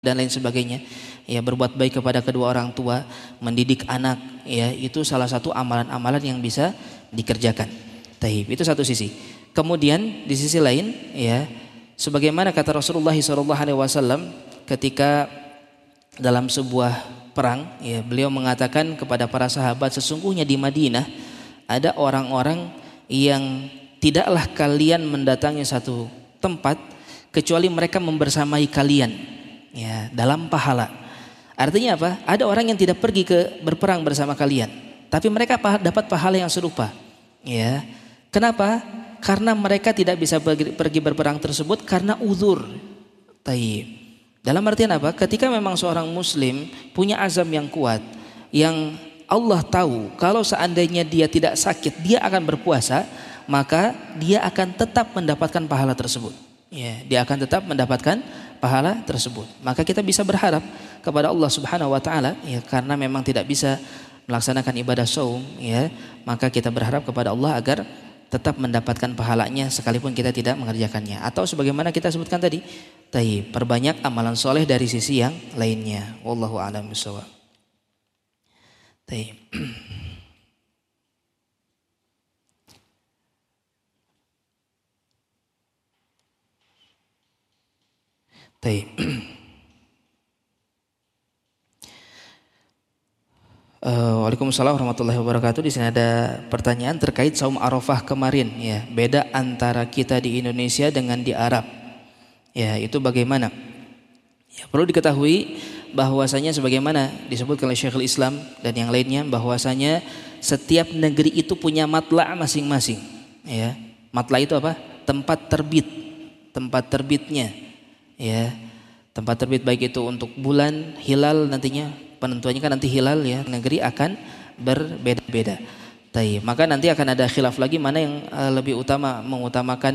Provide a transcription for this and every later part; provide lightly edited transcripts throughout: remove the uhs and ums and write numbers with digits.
dan lain sebagainya. Ya, berbuat baik kepada kedua orang tua, mendidik anak, ya, itu salah satu amalan-amalan yang bisa dikerjakan. Taib, itu satu sisi. Kemudian di sisi lain, ya, sebagaimana kata Rasulullah SAW ketika dalam sebuah perang, ya, beliau mengatakan kepada para sahabat, sesungguhnya di Madinah ada orang-orang yang tidaklah kalian mendatangi satu tempat kecuali mereka membersamai kalian, ya, dalam pahala. Artinya apa? Ada orang yang tidak pergi ke berperang bersama kalian, tapi mereka dapat pahala yang serupa. Ya, kenapa? Karena mereka tidak bisa pergi berperang tersebut karena uzur. Taib. Dalam artian apa? Ketika memang seorang muslim punya azam yang kuat, yang Allah tahu kalau seandainya dia tidak sakit, dia akan berpuasa, maka dia akan tetap mendapatkan pahala tersebut. Ya, dia akan tetap mendapatkan pahala tersebut. Maka kita bisa berharap kepada Allah Subhanahu wa taala, ya, karena memang tidak bisa melaksanakan ibadah saum, ya, maka kita berharap kepada Allah agar tetap mendapatkan pahalanya sekalipun kita tidak mengerjakannya. Atau sebagaimana kita sebutkan tadi, perbanyak amalan soleh dari sisi yang lainnya. Wallahu a'lam bishawab. Waalaikumsalam warahmatullahi wabarakatuh. Di sini ada pertanyaan terkait saum Arafah kemarin, ya. Beda antara kita di Indonesia dengan di Arab. Ya, itu bagaimana? Ya, perlu diketahui bahwasanya sebagaimana disebutkan oleh Syekhul Islam dan yang lainnya, bahwasanya setiap negeri itu punya matla' masing-masing, ya. Matla' itu apa? Tempat terbit, tempat terbitnya, ya. Tempat terbit baik itu untuk bulan, hilal, nantinya penentuannya kan nanti hilal, ya. Negeri akan berbeda-beda. Maka nanti akan ada khilaf lagi mana yang lebih utama, mengutamakan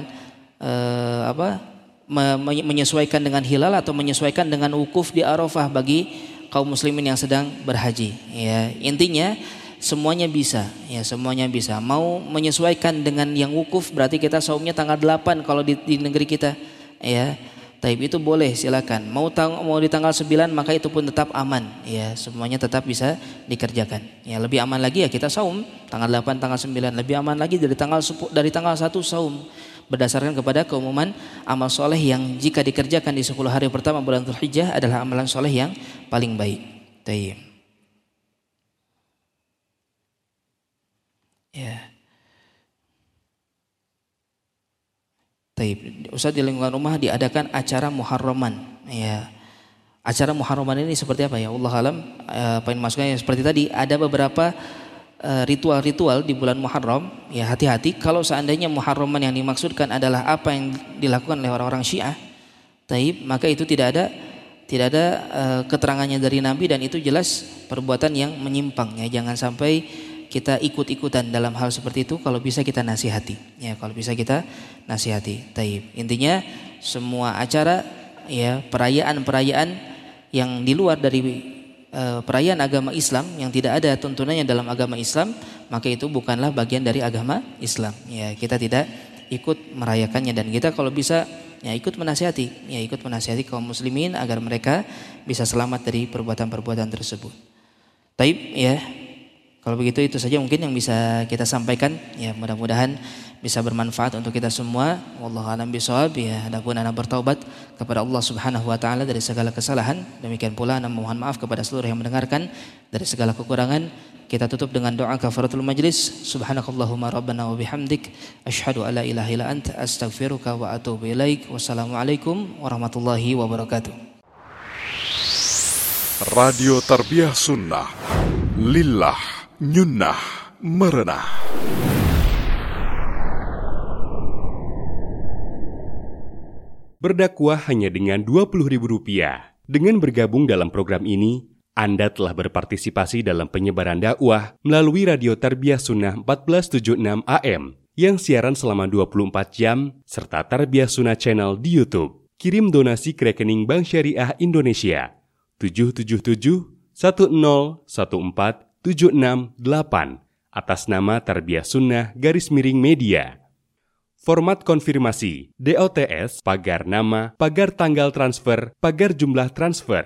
menyesuaikan dengan hilal atau menyesuaikan dengan wukuf di Arafah bagi kaum muslimin yang sedang berhaji, ya. Intinya semuanya bisa, ya, semuanya bisa. Mau menyesuaikan dengan yang wukuf berarti kita saumnya tanggal 8 kalau di negeri kita, ya. Itu boleh, silakan. Mau di tanggal 9 maka itu pun tetap aman, ya. Semuanya tetap bisa dikerjakan. Ya, lebih aman lagi ya kita saum tanggal 8, tanggal 9. Lebih aman lagi dari tanggal 1 saum, berdasarkan kepada keumuman amal soleh yang jika dikerjakan di 10 hari pertama bulan Dzulhijjah adalah amalan soleh yang paling baik. Ya. Ustaz, di lingkungan rumah diadakan acara Muharraman, ya. Acara Muharraman ini seperti apa, ya? Allah alam. Poin masuknya seperti tadi, ada beberapa ritual-ritual di bulan Muharram, ya. Hati-hati kalau seandainya Muharraman yang dimaksudkan adalah apa yang dilakukan oleh orang-orang Syiah, maka itu tidak ada keterangannya dari Nabi dan itu jelas perbuatan yang menyimpang, ya. Jangan sampai kita ikut-ikutan dalam hal seperti itu. Kalau bisa kita nasihati, ya, kalau bisa kita nasihati. Intinya semua acara, ya, perayaan-perayaan yang di luar dari perayaan agama Islam yang tidak ada tuntunannya dalam agama Islam, maka itu bukanlah bagian dari agama Islam, ya. Kita tidak ikut merayakannya dan kita kalau bisa, ya, ikut menasihati kaum muslimin agar mereka bisa selamat dari perbuatan-perbuatan tersebut. Ya. Kalau begitu itu saja mungkin yang bisa kita sampaikan, ya, mudah-mudahan bisa bermanfaat untuk kita semua. Wallahu a'lam bishawab, ya. Adapun ana bertaubat kepada Allah Subhanahu wa taala dari segala kesalahan, demikian pula ana mohon maaf kepada seluruh yang mendengarkan dari segala kekurangan. Kita tutup dengan doa kafaratul majlis. Subhanakallahumma rabbana wa bihamdik asyhadu alla ilaha illa anta astaghfiruka wa atubu ilaik. Wassalamualaikum warahmatullahi wabarakatuh. Radio Tarbiyah Sunnah Lillah Nyunnah Merenah. Berdakwah hanya dengan Rp20.000. Dengan bergabung dalam program ini, Anda telah berpartisipasi dalam penyebaran dakwah melalui Radio Tarbiyah Sunnah 1476 AM yang siaran selama 24 jam serta Tarbiyah Sunnah Channel di YouTube. Kirim donasi ke rekening Bank Syariah Indonesia 777-1014-768 atas nama Tarbiyah Sunnah _Media. format konfirmasi, DOTS, pagar nama, pagar tanggal transfer, pagar jumlah transfer,